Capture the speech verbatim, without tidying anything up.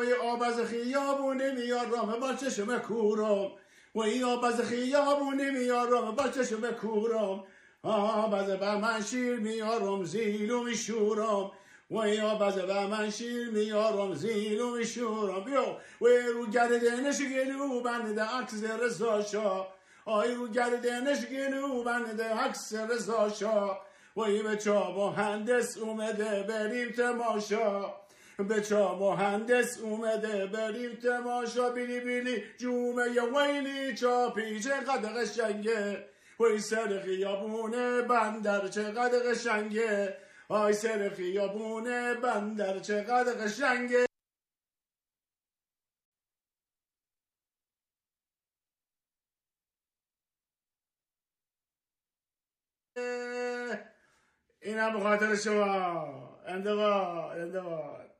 وی آب از خیابونه میارم با چشم کورم وی آب از خیابونه میارم با چشم کورم آب از به من شیر میارم زیلو میشورم وی آب از به من شیر میارم زیلو میشورم بیا وی رو گردنش گلو بنده عکس رضا شاه آی رو گردنش گلو بنده عکس رضا شاه وی به چا مهندس اومده بریم تماشا به چا مهندس اومده بریم تماشا بیلی بیلی جومه ی ویلی چاپی چقدر قشنگه وی سر خیابونه بندر چقدر قشنگه آی سر خیابونه بندر چقدر قشنگه اینم به خاطر شما. انتقاد انتقاد